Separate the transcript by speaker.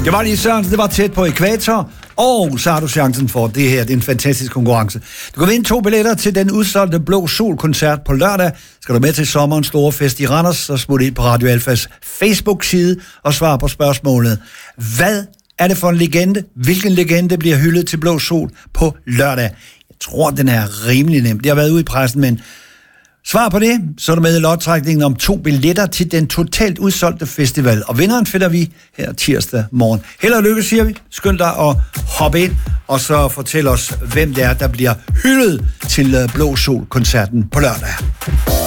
Speaker 1: Det var lige Sørensen, det var tæt på ækvator, og så har du chancen for det her. Det er en fantastisk konkurrence. Du kan vinde 2 billetter til den udsolgte Blå Sol-koncert på lørdag. Skal du med til sommerens store fest i Randers, så smut ind på Radio Alfas Facebook-side og svar på spørgsmålet. Hvad er det for en legende? Hvilken legende bliver hyldet til Blå Sol på lørdag? Jeg tror, den er rimelig nem. Det har været ude i pressen, men svar på det, så er du med i lodtrækningen om 2 billetter til den totalt udsolgte festival. Og vinderen finder vi her tirsdag morgen. Held og lykke, siger vi. Skynd dig at hoppe ind, og så fortæl os, hvem det er, der bliver hyldet til Blå Sol-koncerten på lørdag.